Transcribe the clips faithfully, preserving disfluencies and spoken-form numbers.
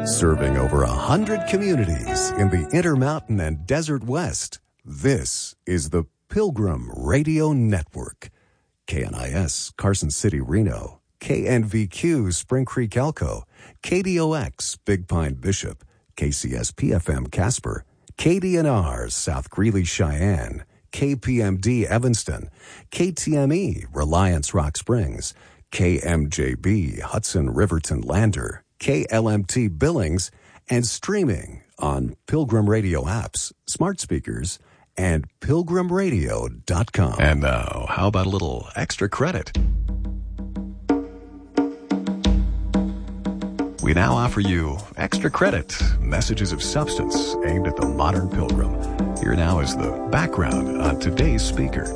Serving over a hundred communities in the Intermountain and Desert West, this is the Pilgrim Radio Network. K N I S, Carson City, Reno. K N V Q, Spring Creek, Elko. K D O X, Big Pine, Bishop. K C S P F M, Casper. K D N R, South Greeley, Cheyenne. K P M D, Evanston. K T M E, Reliance, Rock Springs. K M J B, Hudson, Riverton, Lander. K L M T, Billings, and streaming on Pilgrim Radio apps, smart speakers, and pilgrim radio dot com. And now, how about a little extra credit? We now offer you Extra Credit, messages of substance aimed at the modern pilgrim. Here now is the background on today's speaker.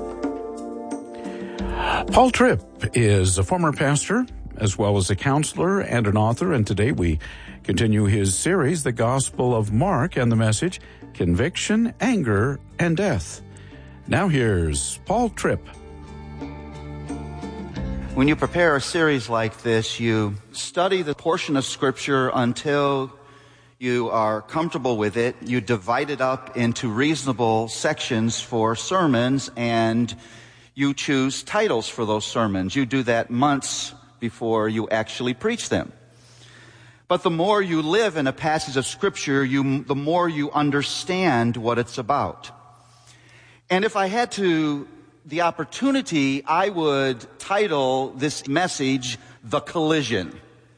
Paul Tripp is a former pastor, as well as a counselor and an author, and today we continue his series, The Gospel of Mark, and the message, Conviction, Anger, and Death. Now here's Paul Tripp. When you prepare a series like this, you study the portion of Scripture until you are comfortable with it. You divide it up into reasonable sections for sermons, and you choose titles for those sermons. You do that months before you actually preach them. But the more you live in a passage of Scripture, you, the more you understand what it's about. And if I had to, the opportunity, I would title this message, The Collision.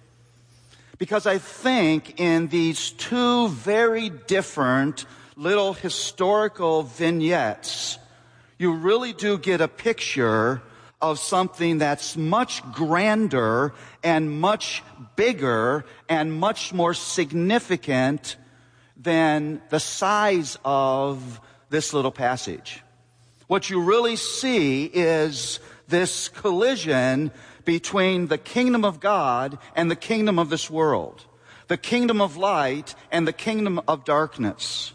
Because I think in these two very different little historical vignettes, you really do get a picture of something that's much grander and much bigger and much more significant than the size of this little passage. What you really see is this collision between the kingdom of God and the kingdom of this world, the kingdom of light and the kingdom of darkness,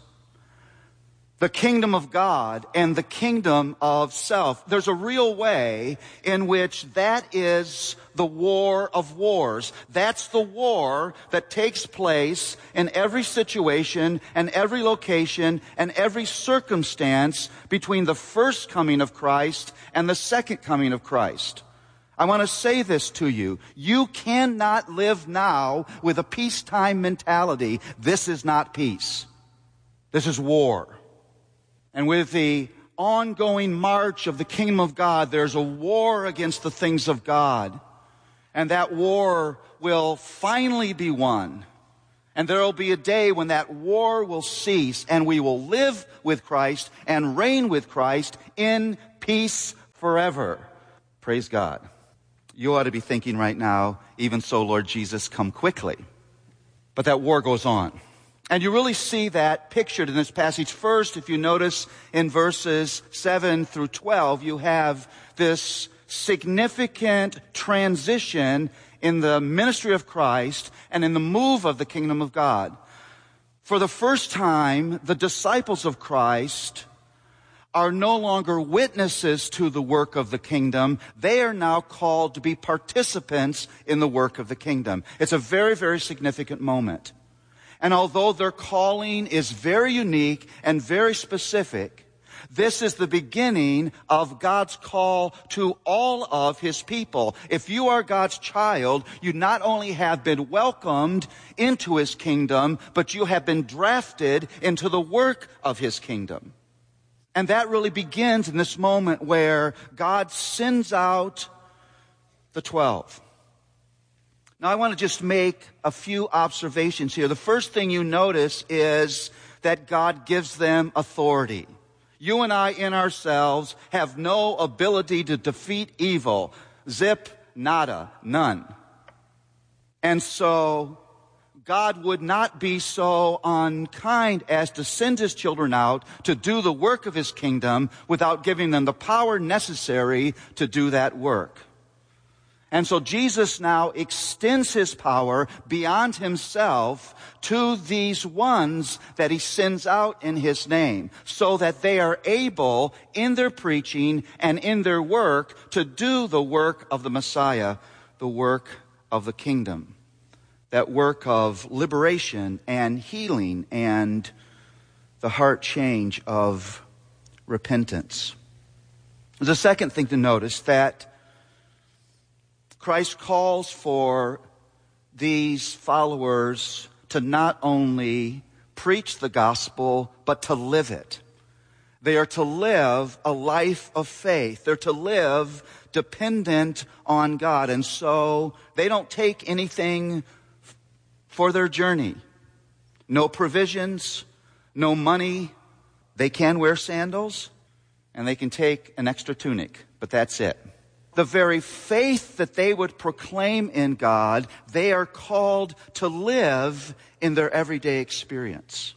the kingdom of God and the kingdom of self. There's a real way in which that is the war of wars. That's the war that takes place in every situation and every location and every circumstance between the first coming of Christ and the second coming of Christ. I want to say this to you. You cannot live now with a peacetime mentality. This is not peace. This is war. And with the ongoing march of the kingdom of God, there's a war against the things of God. And that war will finally be won. And there will be a day when that war will cease and we will live with Christ and reign with Christ in peace forever. Praise God. You ought to be thinking right now, even so, Lord Jesus, come quickly. But that war goes on. And you really see that pictured in this passage. First, if you notice in verses seven through twelve, you have this significant transition in the ministry of Christ and in the move of the kingdom of God. For the first time, the disciples of Christ are no longer witnesses to the work of the kingdom. They are now called to be participants in the work of the kingdom. It's a very, very significant moment. And although their calling is very unique and very specific, this is the beginning of God's call to all of His people. If you are God's child, you not only have been welcomed into His kingdom, but you have been drafted into the work of His kingdom. And that really begins in this moment where God sends out the twelve. Now, I want to just make a few observations here. The first thing you notice is that God gives them authority. You and I in ourselves have no ability to defeat evil. Zip, nada, none. And so God would not be so unkind as to send His children out to do the work of His kingdom without giving them the power necessary to do that work. And so Jesus now extends His power beyond Himself to these ones that He sends out in His name, so that they are able, in their preaching and in their work, to do the work of the Messiah, the work of the kingdom. that work of liberation and healing and the heart change of repentance. There's a second thing to notice, that Christ calls for these followers to not only preach the gospel, but to live it. They are to live a life of faith. They're to live dependent on God. And so they don't take anything for their journey. No provisions, no money. They can wear sandals, and they can take an extra tunic, but that's it. The very faith that they would proclaim in God, they are called to live in their everyday experience.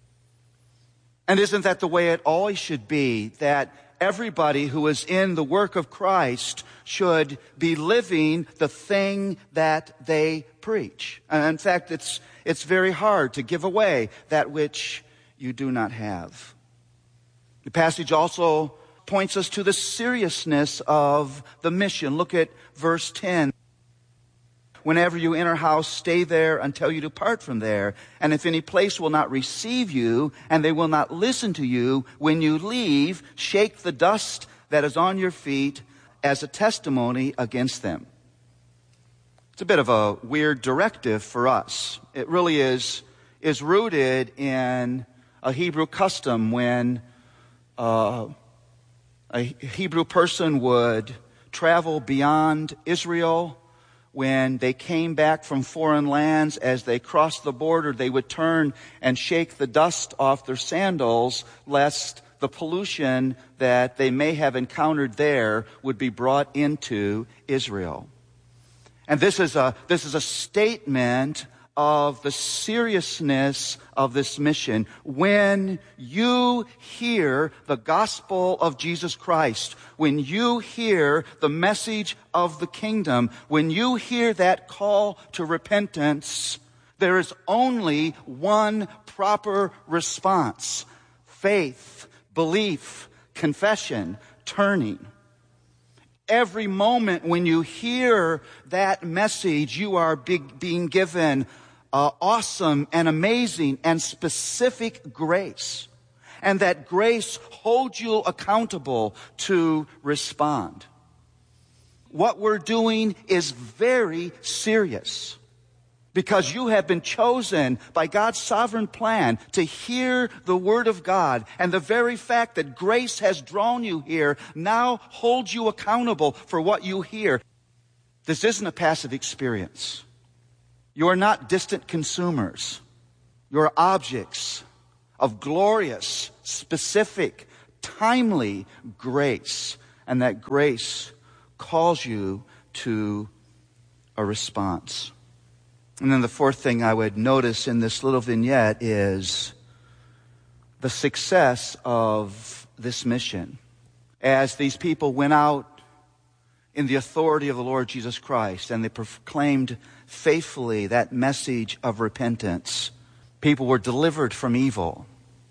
And isn't that the way it always should be, that everybody who is in the work of Christ should be living the thing that they preach? And in fact, it's, it's very hard to give away that which you do not have. The passage also points us to the seriousness of the mission. Look at verse ten. Whenever you enter a house, stay there until you depart from there. And if any place will not receive you, and they will not listen to you, when you leave, shake the dust that is on your feet as a testimony against them. It's a bit of a weird directive for us. It really is, is rooted in a Hebrew custom when uh, a Hebrew person would travel beyond Israel. When they came back from foreign lands, as they crossed the border, they would turn and shake the dust off their sandals, lest the pollution that they may have encountered there would be brought into Israel. And this is a, this is a statement of the seriousness of this mission. When you hear the gospel of Jesus Christ, when you hear the message of the kingdom, when you hear that call to repentance, there is only one proper response: faith, belief, confession, turning. Every moment when you hear that message, you are big, being given uh, awesome and amazing and specific grace. And that grace holds you accountable to respond. What we're doing is very serious, because you have been chosen by God's sovereign plan to hear the word of God. And the very fact that grace has drawn you here now holds you accountable for what you hear. This isn't a passive experience. You are not distant consumers. You are objects of glorious, specific, timely grace. And that grace calls you to a response. And then the fourth thing I would notice in this little vignette is the success of this mission. As these people went out in the authority of the Lord Jesus Christ and they proclaimed faithfully that message of repentance, people were delivered from evil.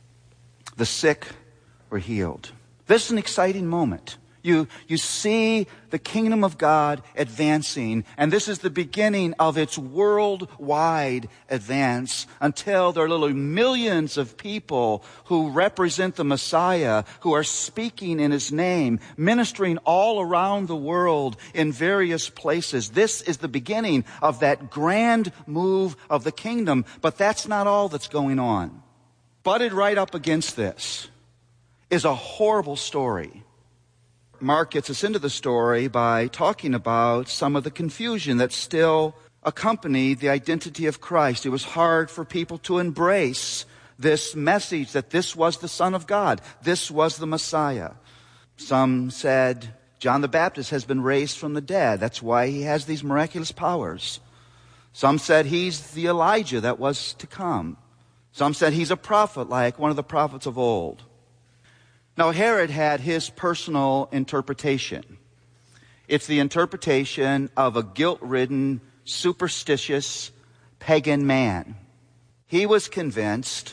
The sick were healed. This is an exciting moment. You, you see the kingdom of God advancing, and this is the beginning of its worldwide advance until there are literally millions of people who represent the Messiah, who are speaking in His name, ministering all around the world in various places. This is the beginning of that grand move of the kingdom, but that's not all that's going on. Butted right up against this is a horrible story. Mark gets us into the story by talking about some of the confusion that still accompanied the identity of Christ. It was hard for people to embrace this message that this was the Son of God. This was the Messiah. Some said John the Baptist has been raised from the dead. That's why he has these miraculous powers. Some said he's the Elijah that was to come. Some said he's a prophet like one of the prophets of old. Now, Herod had his personal interpretation. It's the interpretation of a guilt-ridden, superstitious, pagan man. He was convinced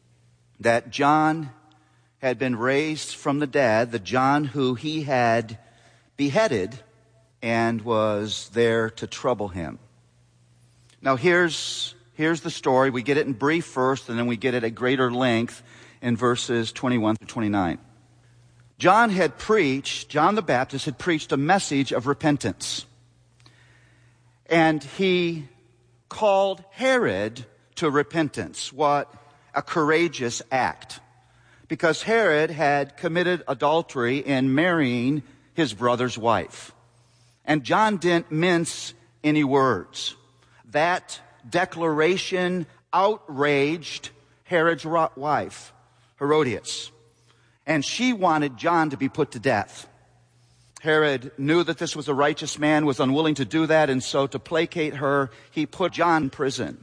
that John had been raised from the dead, the John who he had beheaded and was there to trouble him. Now here's, here's the story. We get it in brief first, and then we get it at greater length in verses twenty-one through twenty-nine. John had preached, John the Baptist had preached a message of repentance. And he called Herod to repentance. What a courageous act. Because Herod had committed adultery in marrying his brother's wife. And John didn't mince any words. That declaration outraged Herod's wife, Herodias. And she wanted John to be put to death. Herod knew that this was a righteous man, was unwilling to do that, and so to placate her, he put John in prison.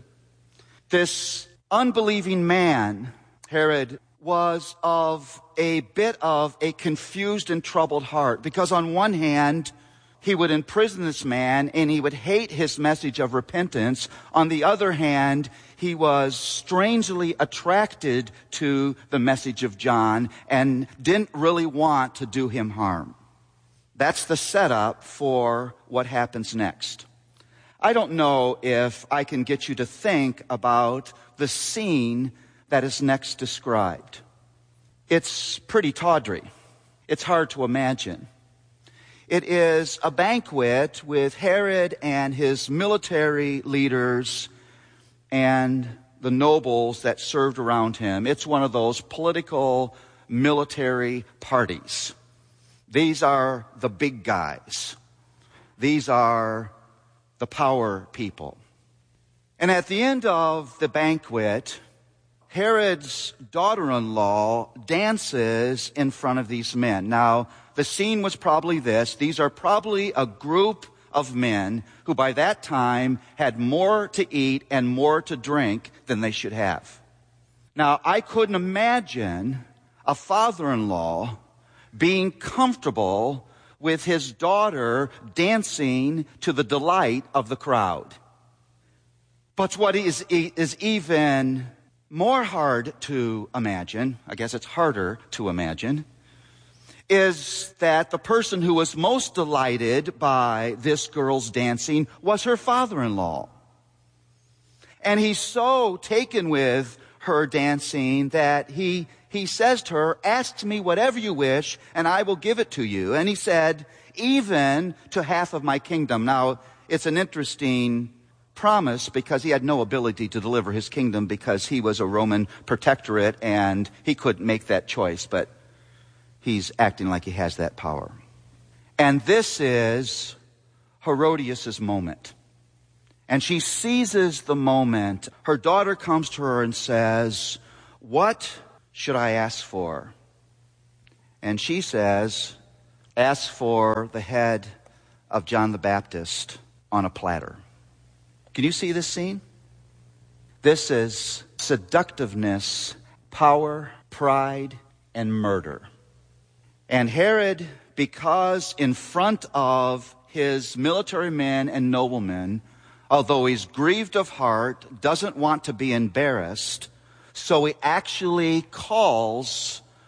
This unbelieving man, Herod, was of a bit of a confused and troubled heart, because on one hand, he would imprison this man and he would hate his message of repentance. On the other hand, he was strangely attracted to the message of John and didn't really want to do him harm. That's the setup for what happens next. I don't know if I can get you to think about the scene that is next described. It's pretty tawdry. It's hard to imagine. It is a banquet with Herod and his military leaders and the nobles that served around him. It's one of those political military parties. These are the big guys. These are the power people. And at the end of the banquet, Herod's daughter-in-law dances in front of these men. Now, the scene was probably this. These are probably a group of men who by that time had more to eat and more to drink than they should have. Now, I couldn't imagine a father-in-law being comfortable with his daughter dancing to the delight of the crowd. But what is, is even more hard to imagine, I guess it's harder to imagine, is that the person who was most delighted by this girl's dancing was her father-in-law. And he's so taken with her dancing that he he says to her, "Ask me whatever you wish, and I will give it to you." And he said, "Even to half of my kingdom." Now, it's an interesting promise because he had no ability to deliver his kingdom because he was a Roman protectorate and he couldn't make that choice, but he's acting like he has that power. And this is Herodias' moment. And she seizes the moment. Her daughter comes to her and says, "What should I ask for?" And she says, "Ask for the head of John the Baptist on a platter." Can you see this scene? This is seductiveness, power, pride, and murder. And Herod, because in front of his military men and noblemen, although he's grieved of heart, doesn't want to be embarrassed, so he actually calls